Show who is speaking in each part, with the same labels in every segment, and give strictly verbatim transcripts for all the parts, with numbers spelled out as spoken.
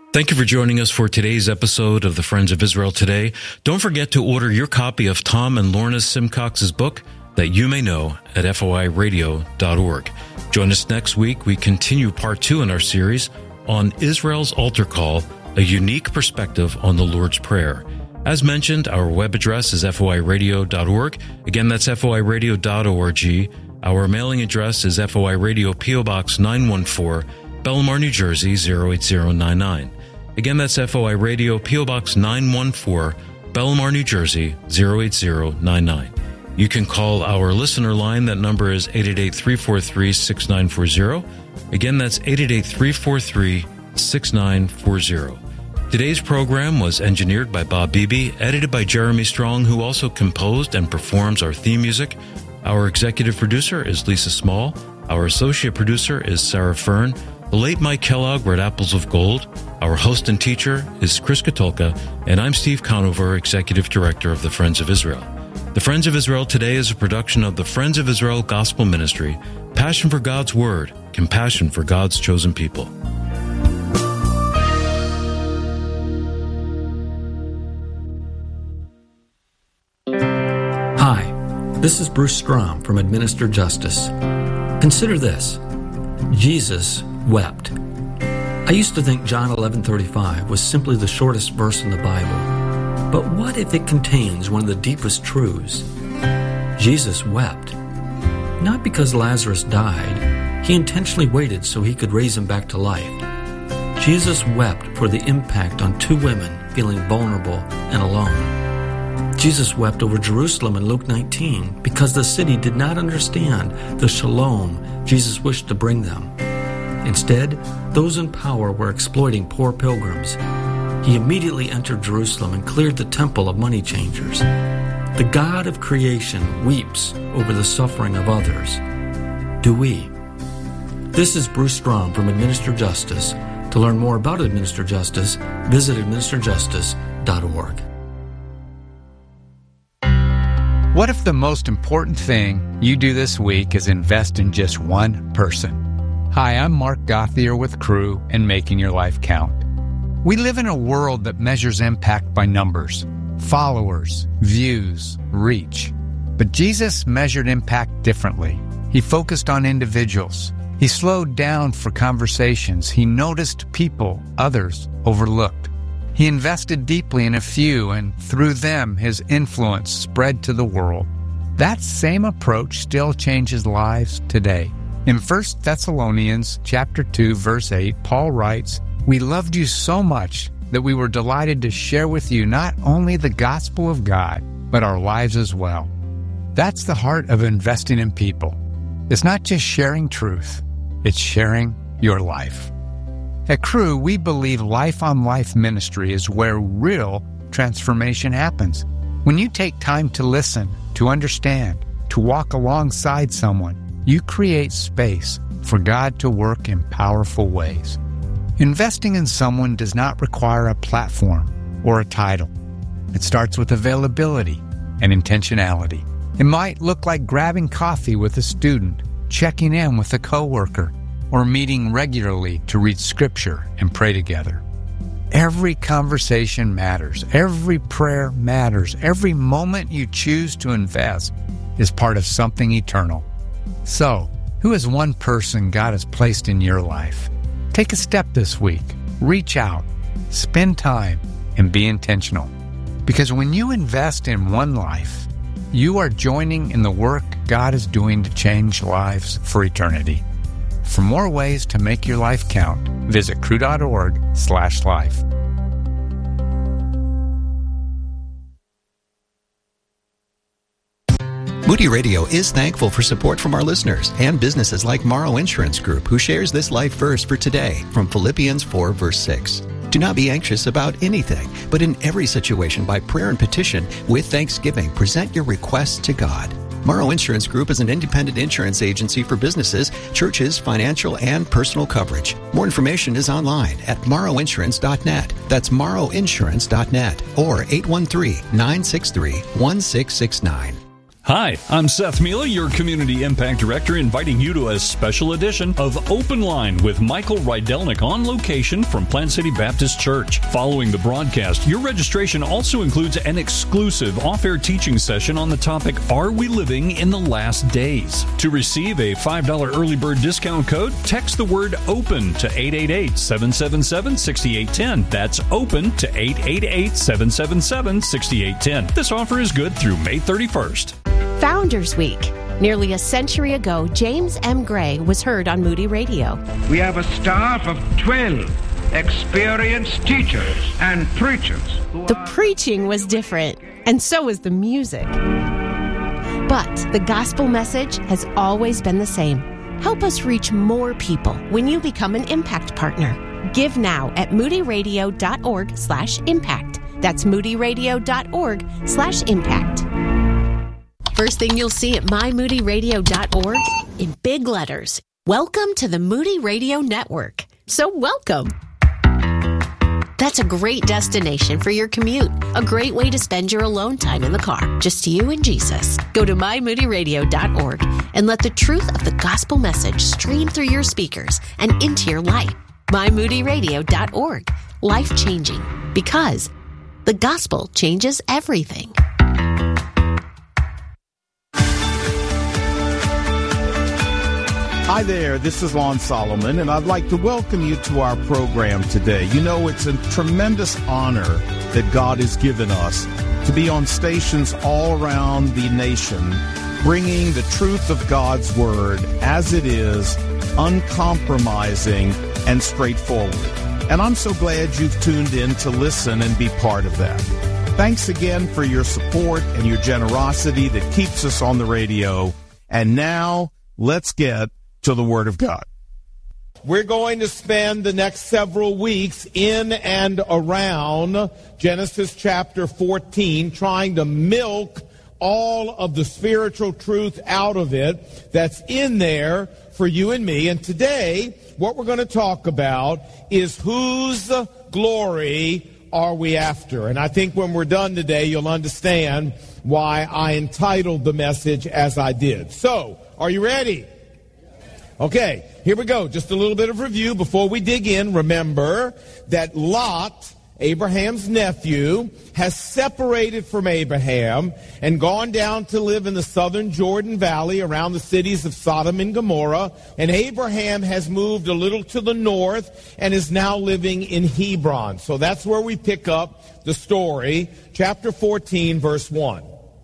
Speaker 1: Thank you for joining us for today's episode of the Friends of Israel Today. Don't forget to order your copy of Tom and Lorna Simcox's book, That You May Know, at F O I radio dot org. Join us next week. We continue part two in our series on Israel's altar call, a unique perspective on the Lord's Prayer. As mentioned, our web address is F O I radio dot org. Again, that's F O I radio dot org. Our mailing address is F O I Radio, P O Box nine one four, Belmar, New Jersey, zero eight zero nine nine. Again, that's F O I Radio, P O Box nine one four, Belmar, New Jersey, zero eight zero nine nine. You can call our listener line. That number is eight eight eight, three four three, six nine four zero. Again, that's eight eight eight, three four three, six nine four zero. Today's program was engineered by Bob Beebe, edited by Jeremy Strong, who also composed and performs our theme music. Our executive producer is Lisa Small. Our associate producer is Sarah Fern. The late Mike Kellogg read Apples of Gold. Our host and teacher is Chris Katulka, and I'm Steve Conover, Executive Director of the Friends of Israel. The Friends of Israel Today is a production of the Friends of Israel Gospel Ministry. Passion for God's Word, compassion for God's chosen people.
Speaker 2: Hi, this is Bruce Strom from Administer Justice. Consider this. Jesus wept. I used to think John eleven thirty-five was simply the shortest verse in the Bible. But what if it contains one of the deepest truths? Jesus wept. Not because Lazarus died. He intentionally waited so he could raise him back to life. Jesus wept for the impact on two women feeling vulnerable and alone. Jesus wept over Jerusalem in Luke nineteen because the city did not understand the shalom Jesus wished to bring them. Instead, those in power were exploiting poor pilgrims. He immediately entered Jerusalem and cleared the temple of money changers. The God of creation weeps over the suffering of others. Do we? This is Bruce Strom from Administer Justice. To learn more about Administer Justice, visit administer justice dot org.
Speaker 3: What if the most important thing you do this week is invest in just one person? Hi, I'm Mark Gothier with Crew and Making Your Life Count. We live in a world that measures impact by numbers, followers, views, reach. But Jesus measured impact differently. He focused on individuals. He slowed down for conversations. He noticed people others overlooked. He invested deeply in a few, and through them, his influence spread to the world. That same approach still changes lives today. In First Thessalonians chapter two, verse eight, Paul writes, "We loved you so much that we were delighted to share with you not only the gospel of God, but our lives as well." That's the heart of investing in people. It's not just sharing truth, it's sharing your life. At Crew, we believe life-on-life ministry is where real transformation happens. When you take time to listen, to understand, to walk alongside someone, you create space for God to work in powerful ways. Investing in someone does not require a platform or a title. It starts with availability and intentionality. It might look like grabbing coffee with a student, checking in with a coworker, or meeting regularly to read scripture and pray together. Every conversation matters. Every prayer matters. Every moment you choose to invest is part of something eternal. So, who is one person God has placed in your life? Take a step this week. Reach out. Spend time and be intentional. Because when you invest in one life, you are joining in the work God is doing to change lives for eternity. For more ways to make your life count, visit crew.org slash life.
Speaker 4: Moody Radio is thankful for support from our listeners and businesses like Morrow Insurance Group, who shares this life verse for today from Philippians four, verse six. Do not be anxious about anything, but in every situation by prayer and petition, with thanksgiving, present your requests to God. Morrow Insurance Group is an independent insurance agency for businesses, churches, financial, and personal coverage. More information is online at morrow insurance dot net. That's morrow insurance dot net or eight one three, nine six three, one six six nine.
Speaker 5: Hi, I'm Seth Mila, your Community Impact Director, inviting you to a special edition of Open Line with Michael Rydelnik on location from Plant City Baptist Church. Following the broadcast, your registration also includes an exclusive off-air teaching session on the topic, Are We Living in the Last Days? To receive a five dollars early bird discount code, text the word OPEN to eight eight eight, seven seven seven, six eight one zero. That's OPEN to eight eight eight, seven seven seven, six eight one zero. This offer is good through May thirty-first.
Speaker 6: Founders Week. Nearly a century ago, James M. Gray was heard on Moody Radio.
Speaker 7: We have a staff of twelve experienced teachers and preachers.
Speaker 6: The preaching was different, and so was the music. But the gospel message has always been the same. Help us reach more people when you become an impact partner. Give now at moodyradio.org slash impact. That's moodyradio.org slash impact. First thing you'll see at my moody radio dot org in big letters. Welcome to the Moody Radio Network. So welcome. That's a great destination for your commute. A great way to spend your alone time in the car. Just you and Jesus. Go to my moody radio dot org and let the truth of the gospel message stream through your speakers and into your life. my moody radio dot org. Life-changing. Because the gospel changes everything.
Speaker 8: Hi there, this is Lon Solomon, and I'd like to welcome you to our program today. You know, it's a tremendous honor that God has given us to be on stations all around the nation, bringing the truth of God's Word as it is, uncompromising and straightforward. And I'm so glad you've tuned in to listen and be part of that. Thanks again for your support and your generosity that keeps us on the radio. And now, let's get to the Word of God. We're going to spend the next several weeks in and around Genesis chapter fourteen, trying to milk all of the spiritual truth out of it that's in there for you and me. And today, what we're going to talk about is whose glory are we after? And I think when we're done today, you'll understand why I entitled the message as I did. So, are you ready? Okay, here we go. Just a little bit of review before we dig in. Remember that Lot, Abraham's nephew, has separated from Abraham and gone down to live in the southern Jordan Valley around the cities of Sodom and Gomorrah. And Abraham has moved a little to the north and is now living in Hebron. So that's where we pick up the story, chapter fourteen, verse one.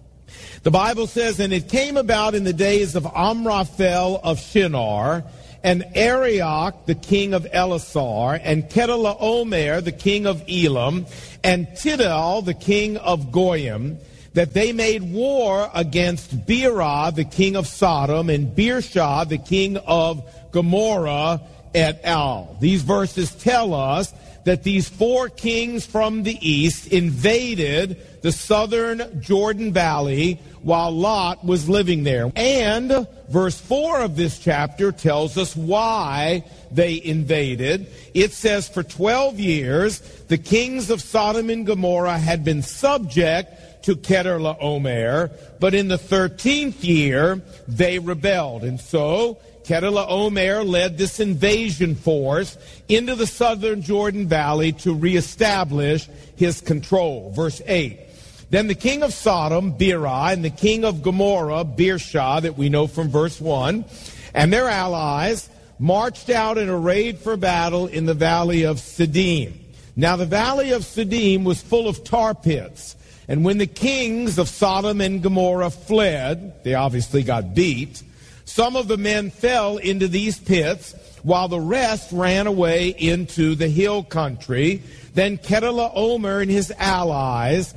Speaker 8: The Bible says, and it came about in the days of Amraphel of Shinar, and Arioch, the king of Elasar, and Kedorlaomer, the king of Elam, and Tidal, the king of Goyim, that they made war against Bera, the king of Sodom, and Birsha, the king of Gomorrah, et al. These verses tell us that these four kings from the east invaded the southern Jordan Valley while Lot was living there. And verse four of this chapter tells us why they invaded. It says, for twelve years, the kings of Sodom and Gomorrah had been subject to Kedorlaomer, but in the thirteenth year, they rebelled. And so, Kedorlaomer led this invasion force into the southern Jordan Valley to reestablish his control. Verse eight. Then the king of Sodom, Bera, and the king of Gomorrah, Birsha, that we know from verse one, and their allies marched out and arrayed for battle in the valley of Siddim. Now the valley of Siddim was full of tar pits, and when the kings of Sodom and Gomorrah fled, they obviously got beat, some of the men fell into these pits, while the rest ran away into the hill country. Then Kedorlaomer and his allies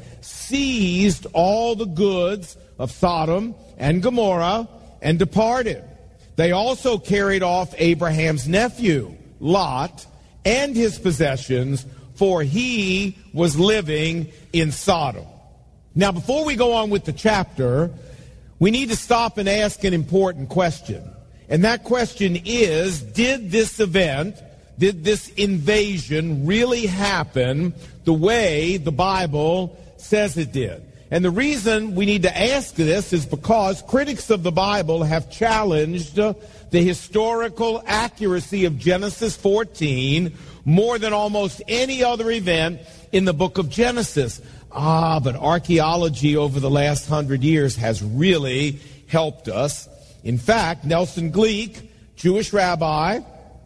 Speaker 8: seized all the goods of Sodom and Gomorrah and departed. They also carried off Abraham's nephew, Lot, and his possessions, for he was living in Sodom. Now, before we go on with the chapter, we need to stop and ask an important question. And that question is, did this event, did this invasion really happen the way the Bible says it did? And the reason we need to ask this is because critics of the Bible have challenged uh, the historical accuracy of Genesis fourteen more than almost any other event in the book of Genesis. Ah, but archaeology over the last hundred years has really helped us. In fact, Nelson Gleek, Jewish rabbi,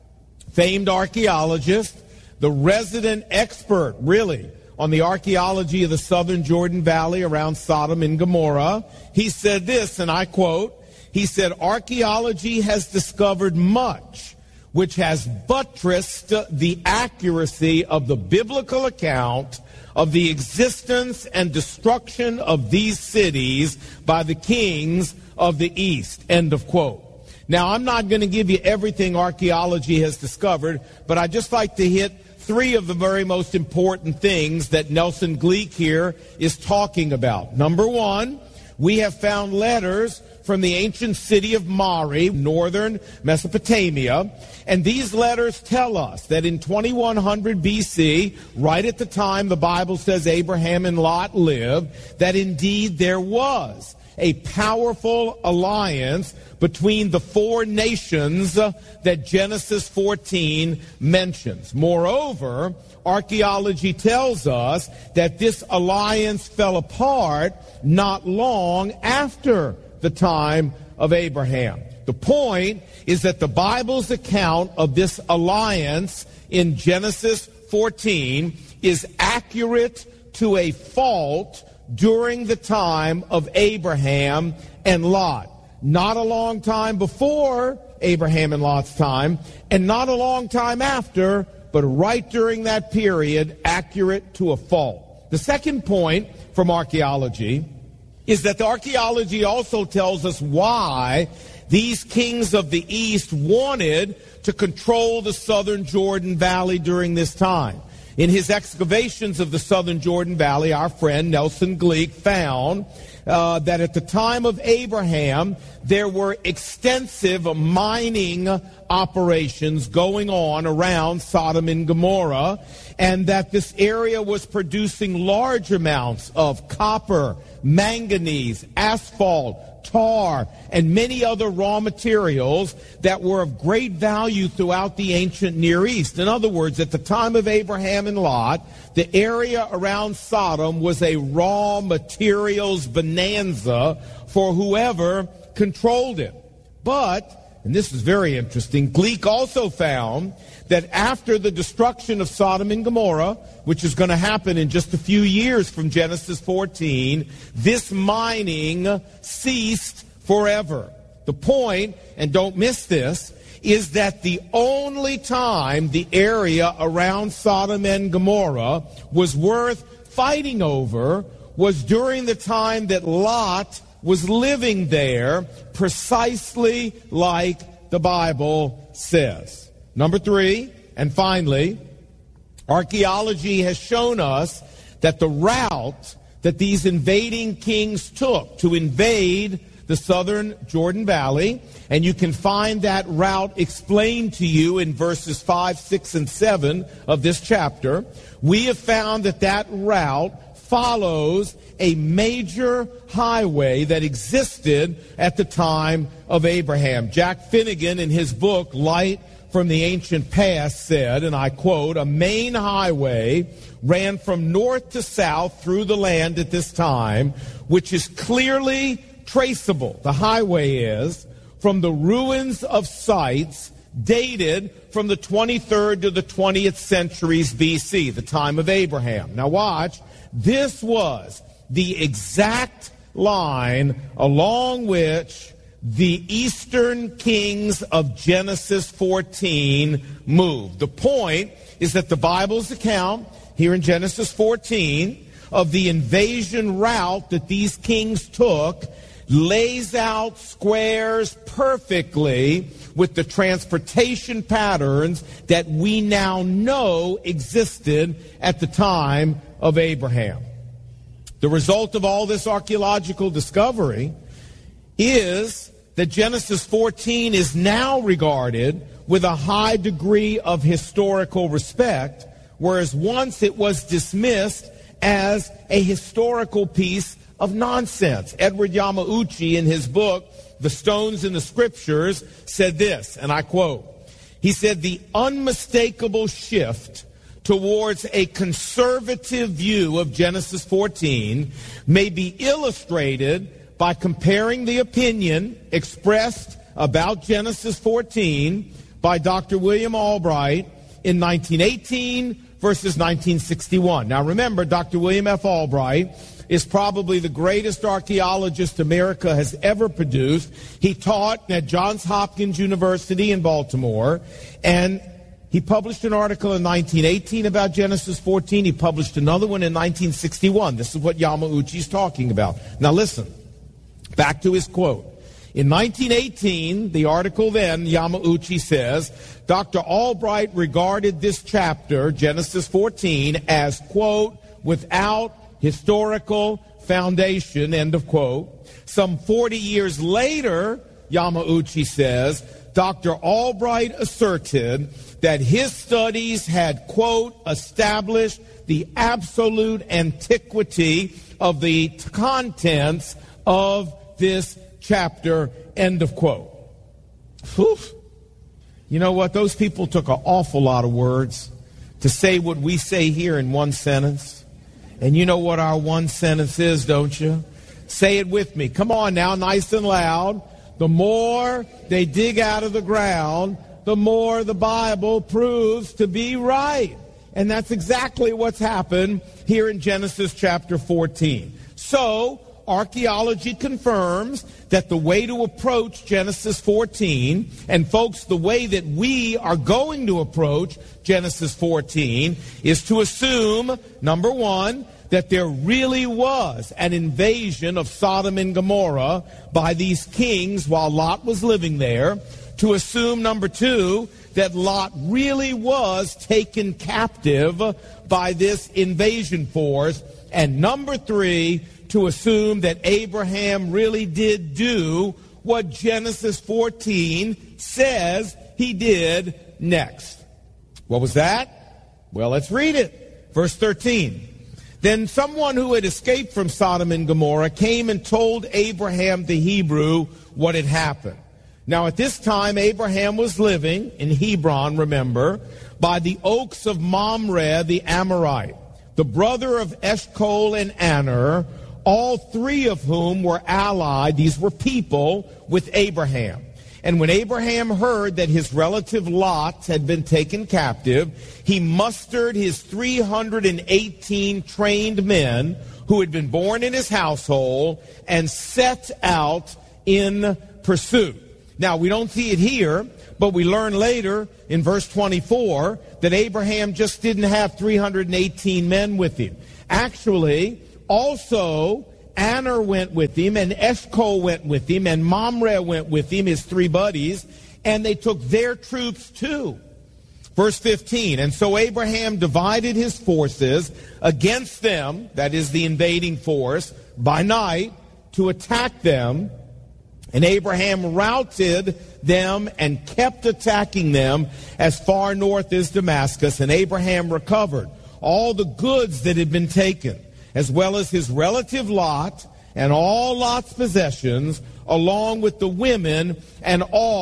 Speaker 8: famed archaeologist, the resident expert, really, on the archaeology of the southern Jordan Valley around Sodom and Gomorrah, he said this, and I quote, he said, archaeology has discovered much which has buttressed the accuracy of the biblical account of the existence and destruction of these cities by the kings of the East, end of quote. Now, I'm not going to give you everything archaeology has discovered, but I'd just like to hit three of the very most important things that Nelson Gleek here is talking about. Number one, we have found letters from the ancient city of Mari, northern Mesopotamia, and these letters tell us that in twenty-one hundred B C, right at the time the Bible says Abraham and Lot lived, that indeed there was a powerful alliance between the four nations that Genesis fourteen mentions. Moreover, archaeology tells us that this alliance fell apart not long after the time of Abraham. The point is that the Bible's account of this alliance in Genesis fourteen is accurate to a fault during the time of Abraham and Lot. Not a long time before Abraham and Lot's time, and not a long time after, but right during that period, accurate to a fault. The second point from archaeology is that the archaeology also tells us why these kings of the East wanted to control the southern Jordan Valley during this time. In his excavations of the southern Jordan Valley, our friend Nelson Gleek found uh, that at the time of Abraham, there were extensive mining operations going on around Sodom and Gomorrah, and that this area was producing large amounts of copper, manganese, asphalt, tar, and many other raw materials that were of great value throughout the ancient Near East. In other words, at the time of Abraham and Lot, the area around Sodom was a raw materials bonanza for whoever controlled it. But, and this is very interesting, Gleek also found that after the destruction of Sodom and Gomorrah, which is going to happen in just a few years from Genesis fourteen, this mining ceased forever. The point, and don't miss this, is that the only time the area around Sodom and Gomorrah was worth fighting over was during the time that Lot was living there, precisely like the Bible says. Number three, and finally, archaeology has shown us that the route that these invading kings took to invade the southern Jordan Valley, and you can find that route explained to you in verses five, six, and seven of this chapter. We have found that that route follows a major highway that existed at the time of Abraham. Jack Finnegan, in his book, Light from the Ancient Past, said, and I quote, "A main highway ran from north to south through the land at this time, which is clearly traceable." The highway is from the ruins of sites dated from the twenty-third to the twentieth centuries B C, the time of Abraham. Now watch, this was the exact line along which the eastern kings of Genesis fourteen moved. The point is that the Bible's account here in Genesis fourteen of the invasion route that these kings took lays out squares perfectly with the transportation patterns that we now know existed at the time of Abraham. The result of all this archaeological discovery is that Genesis fourteen is now regarded with a high degree of historical respect, whereas once it was dismissed as a historical piece
Speaker 9: of nonsense. Edward Yamauchi, in his book, The Stones in the Scriptures, said this, and I quote, he said, "The unmistakable shift towards a conservative view of Genesis fourteen may be illustrated by comparing the opinion expressed about Genesis fourteen by Doctor William Albright in nineteen eighteen versus nineteen sixty-one. Now remember, Doctor William F. Albright is probably the greatest archaeologist America has ever produced. He taught at Johns Hopkins University in Baltimore, and he published an article in nineteen eighteen about Genesis fourteen. He published another one in nineteen sixty-one. This is what Yamauchi's talking about. Now listen, back to his quote. In nineteen eighteen, the article then, Yamauchi says, Doctor Albright regarded this chapter, Genesis fourteen, as, quote, without historical foundation, end of quote. Some forty years later, Yamauchi says, Doctor Albright asserted that his studies had, quote, established the absolute antiquity of the contents of this chapter, end of quote. Whew. You know what? Those people took an awful lot of words to say what we say here in one sentence. And you know what our one sentence is, don't you? Say it with me. Come on now, nice and loud. The more they dig out of the ground, the more the Bible proves to be right. And that's exactly what's happened here in Genesis chapter fourteen. So, archaeology confirms that the way to approach Genesis fourteen, and folks, the way that we are going to approach Genesis fourteen, is to assume, number one, that there really was an invasion of Sodom and Gomorrah by these kings while Lot was living there. To assume, number two, that Lot really was taken captive by this invasion force. And number three, to assume that Abraham really did do what Genesis fourteen says he did next. What was that? Well, let's read it. Verse thirteen. Then someone who had escaped from Sodom and Gomorrah came and told Abraham the Hebrew what had happened. Now at this time Abraham was living in Hebron, remember, by the oaks of Mamre the Amorite, the brother of Eshcol and Aner, all three of whom were allied, these were people, with Abraham. And when Abraham heard that his relative Lot had been taken captive, he mustered his three hundred eighteen trained men who had been born in his household and set out in pursuit. Now, we don't see it here, but we learn later in verse twenty-four that Abraham just didn't have three hundred eighteen men with him. Actually, also, Aner went with him, and Eshcol went with him, and Mamre went with him, his three buddies, and they took their troops too. Verse fifteen, and so Abraham divided his forces against them, that is the invading force, by night to attack them. And Abraham routed them and kept attacking them as far north as Damascus. And Abraham recovered all the goods that had been taken, as well as his relative Lot and all Lot's possessions, along with the women and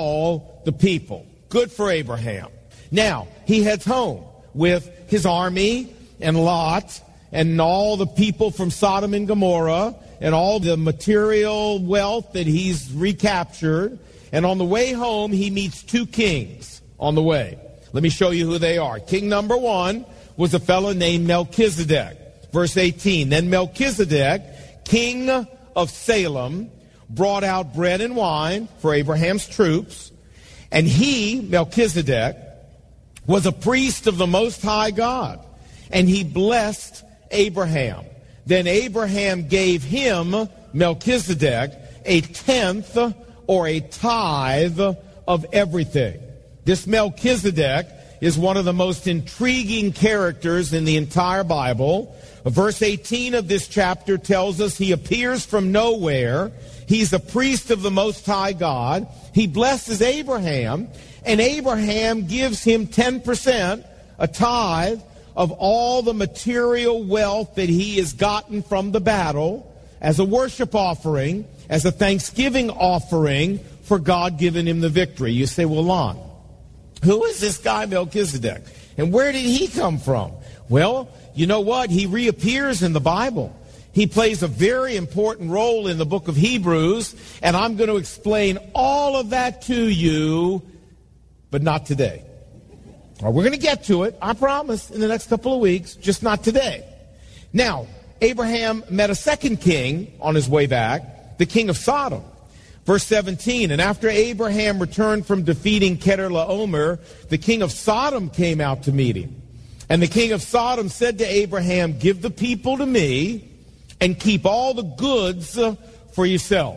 Speaker 9: all the people. Good for Abraham. Now, he heads home with his army and Lot and all the people from Sodom and Gomorrah and all the material wealth that he's recaptured. And on the way home, he meets two kings on the way. Let me show you who they are. King number one was a fellow named Melchizedek. Verse eighteen, then Melchizedek, king of Salem, brought out bread and wine for Abraham's troops. And he, Melchizedek, was a priest of the Most High God. And he blessed Abraham. Then Abraham gave him, Melchizedek, a tenth or a tithe of everything. This Melchizedek is one of the most intriguing characters in the entire Bible. Verse eighteen of this chapter tells us he appears from nowhere. He's a priest of the Most High God. He blesses Abraham, and Abraham gives him ten percent, a tithe, of all the material wealth that he has gotten from the battle. as a worship offering, as a thanksgiving offering for God giving him the victory. You say, well, Lon, who is this guy Melchizedek? And where did he come from? Well, you know what? He reappears in the Bible. He plays a very important role in the book of Hebrews, and I'm going to explain all of that to you, but not today. Well, we're going to get to it, I promise, in the next couple of weeks, just not today. Now, Abraham met a second king on his way back, the king of Sodom. Verse seventeen, and after Abraham returned from defeating Kedorlaomer, the king of Sodom came out to meet him. And the king of Sodom said to Abraham, give the people to me and keep all the goods for yourself.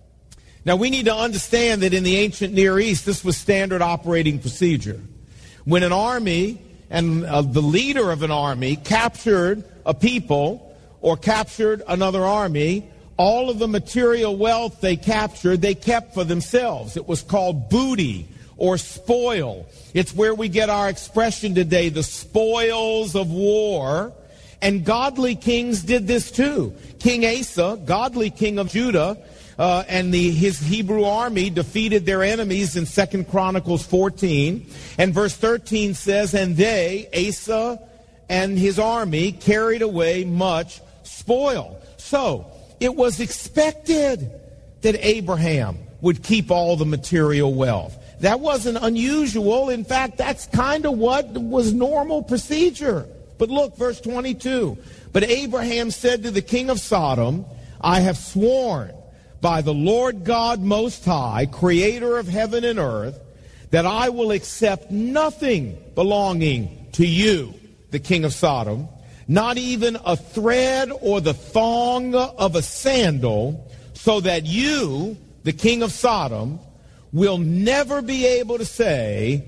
Speaker 9: Now, we need to understand that in the ancient Near East, this was standard operating procedure. When an army and uh, the leader of an army captured a people or captured another army, all of the material wealth they captured, they kept for themselves. It was called booty or spoil. It's where we get our expression today, the spoils of war. And godly kings did this too. King Asa, godly king of Judah, uh, and the, his Hebrew army defeated their enemies in Second Chronicles fourteen. And verse thirteen says, and they, Asa and his army, carried away much spoil. So, it was expected that Abraham would keep all the material wealth. That wasn't unusual. In fact, that's kind of what was normal procedure. But look, verse twenty-two. But Abraham said to the king of Sodom, I have sworn by the Lord God Most High, creator of heaven and earth, that I will accept nothing belonging to you, the king of Sodom, not even a thread or the thong of a sandal, so that you, the king of Sodom, will never be able to say,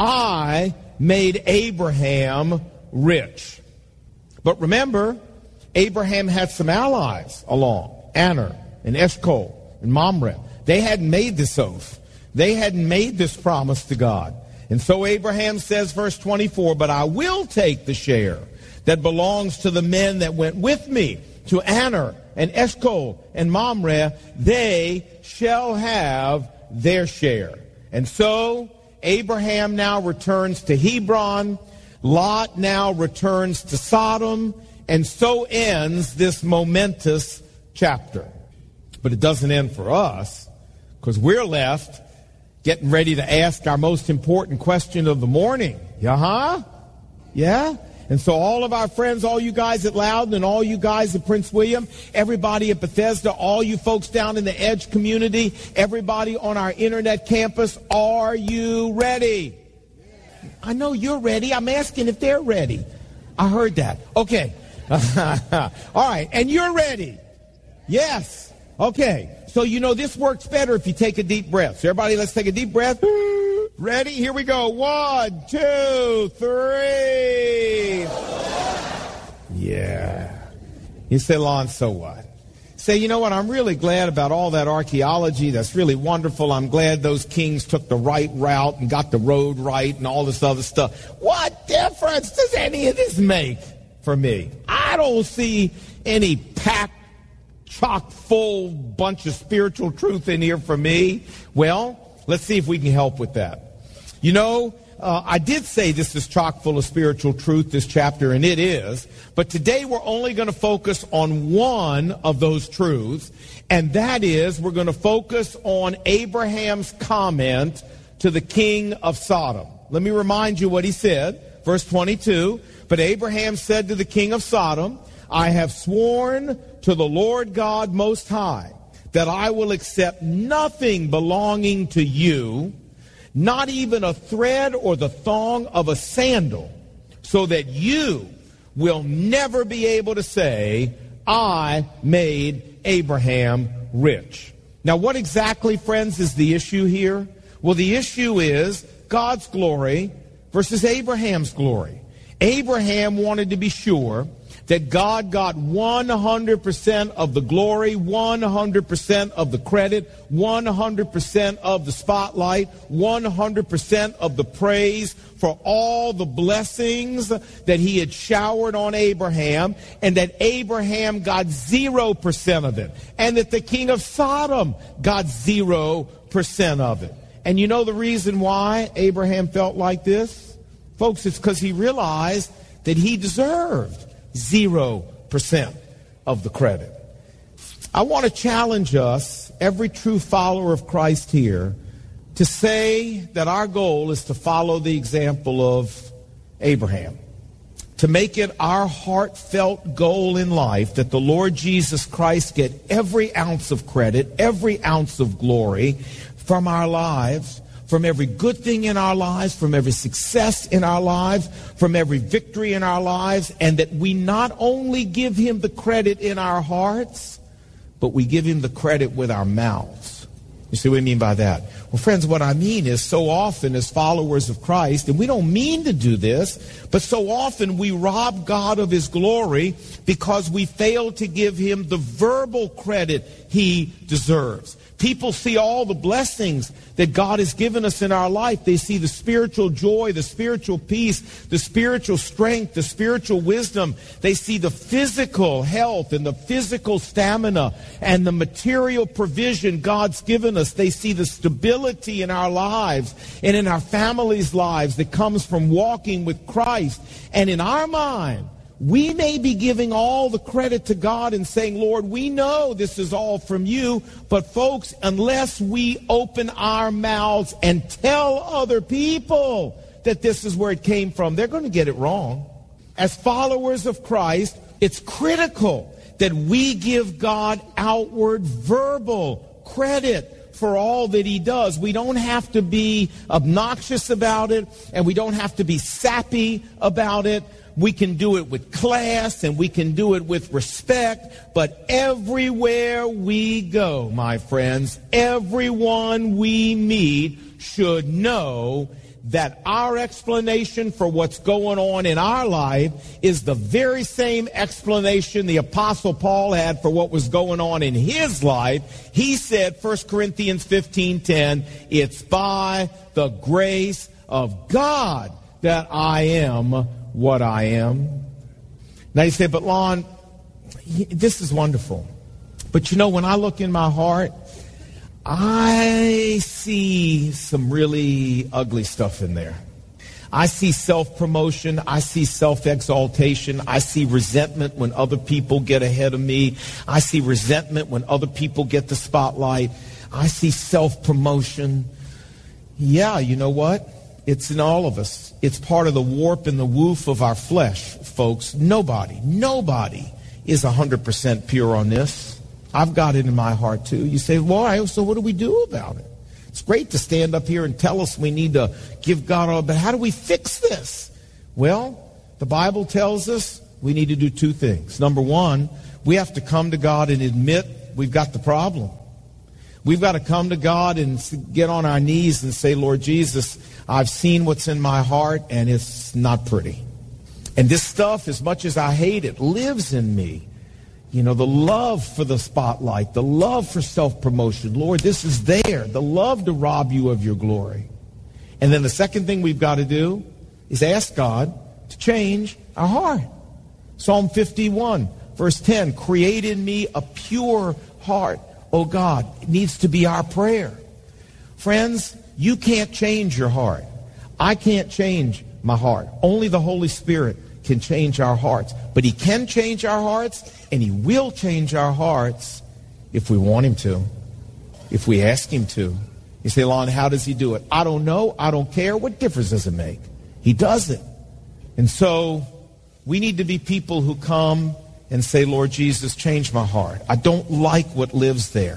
Speaker 9: I made Abraham rich. But remember, Abraham had some allies along, Aner and Eshcol and Mamre. They hadn't made this oath. They hadn't made this promise to God. And so Abraham says, verse twenty-four, but I will take the share that belongs to the men that went with me, to Aner and Eshcol and Mamre. They shall have their share. And so Abraham now returns to Hebron. Lot now returns to Sodom, and so ends this momentous chapter. But it doesn't end for us, because we're left getting ready to ask our most important question of the morning. Yeah, yeah? And so all of our friends, all you guys at Loudon and all you guys at Prince William, everybody at Bethesda, all you folks down in the Edge community, everybody on our internet campus, are you ready? I know you're ready. I'm asking if they're ready. I heard that. Okay. All right. And you're ready. Yes. Okay. So, you know, this works better if you take a deep breath. So everybody, let's take a deep breath. Ready? Here we go. One, two, three. Yeah. You say, Lon, so what? Say, you know what, I'm really glad about all that archaeology. That's really wonderful. I'm glad those kings took the right route and got the road right and all this other stuff. What difference does any of this make for me? I don't see any packed, chock full bunch of spiritual truth in here for me. Well, let's see if we can help with that. You know, Uh, I did say this is chock full of spiritual truth, this chapter, and it is. But today we're only going to focus on one of those truths, and that is we're going to focus on Abraham's comment to the king of Sodom. Let me remind you what he said. Verse twenty-two, but Abraham said to the king of Sodom, I have sworn to the Lord God Most High that I will accept nothing belonging to you, not even a thread or the thong of a sandal, so that you will never be able to say, I made Abraham rich. Now, what exactly, friends, is the issue here? Well, the issue is God's glory versus Abraham's glory. Abraham wanted to be sure that God got one hundred percent of the glory, one hundred percent of the credit, one hundred percent of the spotlight, one hundred percent of the praise for all the blessings that he had showered on Abraham, and that Abraham got zero percent of it, and that the king of Sodom got zero percent of it. And you know the reason why Abraham felt like this? Folks, it's because he realized that he deserved zero percent of the credit. I want to challenge us, every true follower of Christ here, to say that our goal is to follow the example of Abraham. To make it our heartfelt goal in life that the Lord Jesus Christ get every ounce of credit, every ounce of glory from our lives, from every good thing in our lives, from every success in our lives, from every victory in our lives, and that we not only give him the credit in our hearts, but we give him the credit with our mouths. You see what I mean by that? Well, friends, what I mean is so often as followers of Christ, and we don't mean to do this, but so often we rob God of his glory because we fail to give him the verbal credit he deserves. People see all the blessings that God has given us in our life. They see the spiritual joy, the spiritual peace, the spiritual strength, the spiritual wisdom. They see the physical health and the physical stamina and the material provision God's given us. They see the stability in our lives and in our families' lives that comes from walking with Christ. And in our mind, we may be giving all the credit to God and saying, Lord, we know this is all from you. But folks, unless we open our mouths and tell other people that this is where it came from, they're going to get it wrong. As followers of Christ, it's critical that we give God outward verbal credit for all that he does. We don't have to be obnoxious about it, and we don't have to be sappy about it. We can do it with class, and we can do it with respect, but everywhere we go, my friends, everyone we meet should know that our explanation for what's going on in our life is the very same explanation the Apostle Paul had for what was going on in his life. He said, First Corinthians fifteen ten, it's by the grace of God that I am what I am. Now you say, but Lon, this is wonderful. But you know, when I look in my heart, I see some really ugly stuff in there. I see self-promotion. I see self-exaltation. I see resentment when other people get ahead of me. I see resentment when other people get the spotlight. I see self-promotion. Yeah, you know what? It's in all of us. It's part of the warp and the woof of our flesh, folks. Nobody, nobody is one hundred percent pure on this. I've got it in my heart too. You say, why? So what do we do about it? It's great to stand up here and tell us we need to give God all, but how do we fix this? Well, the Bible tells us we need to do two things. Number one, we have to come to God and admit we've got the problem. We've got to come to God and get on our knees and say, Lord Jesus, I've seen what's in my heart, and it's not pretty. And this stuff, as much as I hate it, lives in me. You know, the love for the spotlight, the love for self-promotion. Lord, this is there. The love to rob you of your glory. And then the second thing we've got to do is ask God to change our heart. Psalm fifty-one, verse ten, create in me a pure heart, O God. It needs to be our prayer. Friends, you can't change your heart. I can't change my heart. Only the Holy Spirit can change our hearts. But he can change our hearts, and he will change our hearts if we want him to, if we ask him to. You say, Lon, how does he do it? I don't know. I don't care. What difference does it make? He does it. And so we need to be people who come and say, Lord Jesus, change my heart. I don't like what lives there.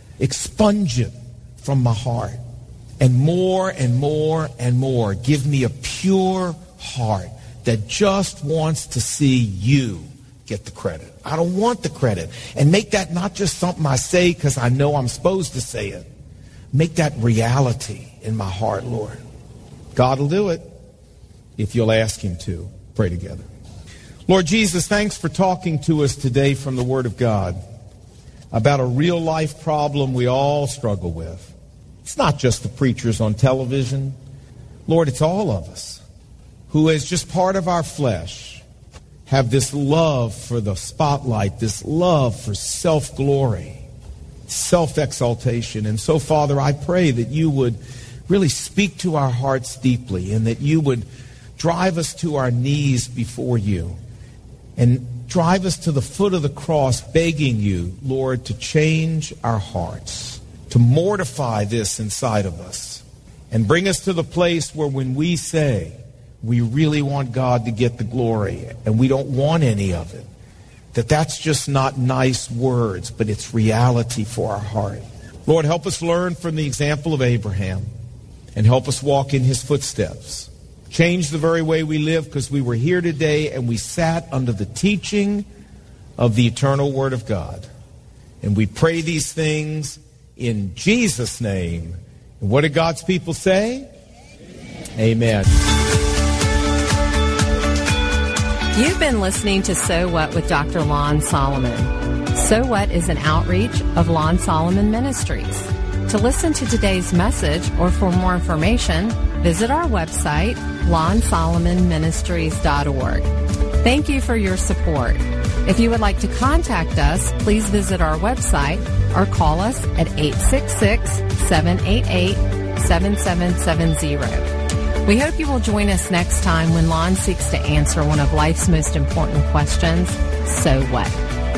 Speaker 9: Expunge it from my heart. And more and more and more, give me a pure heart that just wants to see you get the credit. I don't want the credit. And make that not just something I say because I know I'm supposed to say it. Make that reality in my heart, Lord. God will do it if you'll ask him to. Pray together. Lord Jesus, thanks for talking to us today from the Word of God about a real-life problem we all struggle with. It's not just the preachers on television. Lord, it's all of us who, as just part of our flesh, have this love for the spotlight, this love for self-glory, self-exaltation. And so, Father, I pray that you would really speak to our hearts deeply and that you would drive us to our knees before you and drive us to the foot of the cross, begging you, Lord, to change our hearts, to mortify this inside of us, and bring us to the place where when we say we really want God to get the glory and we don't want any of it, that that's just not nice words, but it's reality for our heart. Lord, help us learn from the example of Abraham and help us walk in his footsteps. Change the very way we live, because we were here today and we sat under the teaching of the eternal Word of God. And we pray these things in Jesus' name. And what did God's people say? Amen.
Speaker 10: You've been listening to So What with Doctor Lon Solomon. So What is an outreach of Lon Solomon Ministries. To listen to today's message or for more information, visit our website, lon solomon ministries dot org. Thank you for your support. If you would like to contact us, please visit our website or call us at eight six six, seven eight eight, seven seven seven zero. We hope you will join us next time when Lon seeks to answer one of life's most important questions, so what?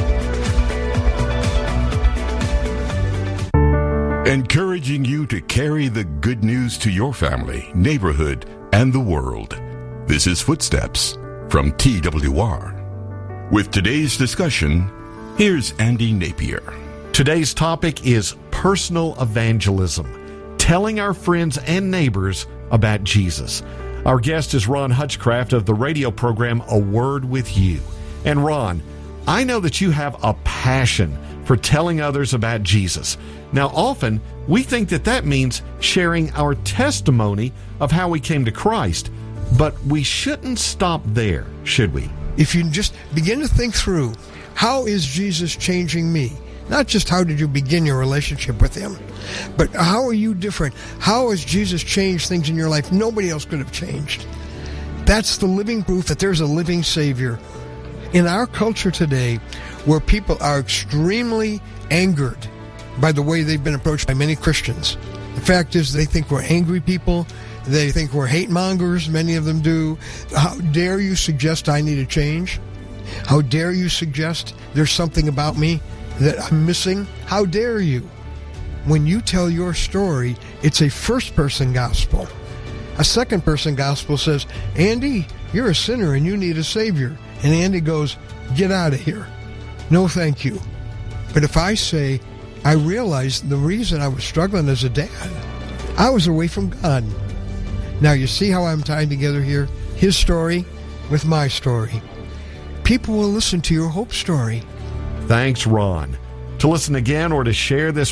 Speaker 11: Encouraging you to carry the good news to your family, neighborhood, and the world. This is Footsteps from T W R. With today's discussion, here's Andy Napier.
Speaker 12: Today's topic is personal evangelism, telling our friends and neighbors about Jesus. Our guest is Ron Hutchcraft of the radio program A Word With You. And Ron, I know that you have a passion for telling others about Jesus. Now, often we think that that means sharing our testimony of how we came to Christ, but we shouldn't stop there, should we?
Speaker 13: If you just begin to think through, how is Jesus changing me? Not just how did you begin your relationship with him, but how are you different? How has Jesus changed things in your life nobody else could have changed? That's the living proof that there's a living Savior. In our culture today, where people are extremely angered by the way they've been approached by many Christians. The fact is they think we're angry people. They think we're hate mongers. Many of them do. How dare you suggest I need a change? How dare you suggest there's something about me that I'm missing? How dare you? When you tell your story, it's a first-person gospel. A second-person gospel says, Andy, you're a sinner and you need a Savior. And Andy goes, get out of here. No, thank you. But if I say, I realized the reason I was struggling as a dad, I was away from God. Now you see how I'm tying together here his story with my story. People will listen to your hope story.
Speaker 12: Thanks, Ron. To listen again or to share this